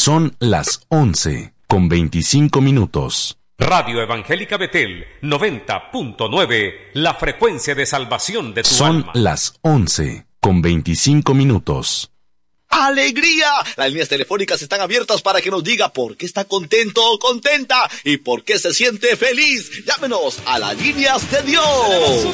Son las 11:25. Radio Evangélica Betel 90.9, la frecuencia de salvación de tu alma. Son las 11:25. ¡Alegría! Las líneas telefónicas están abiertas para que nos diga por qué está contento o contenta y por qué se siente feliz. Llámenos a las líneas de Dios.